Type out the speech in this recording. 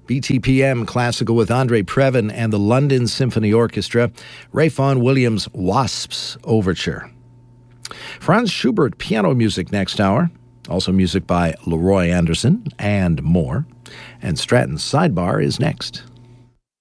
BTPM Classical with Andre Previn and the London Symphony Orchestra, Ray Vaughan Williams' Wasps Overture. Franz Schubert piano music next hour, also music by Leroy Anderson and more. And Stratton's Sidebar is next.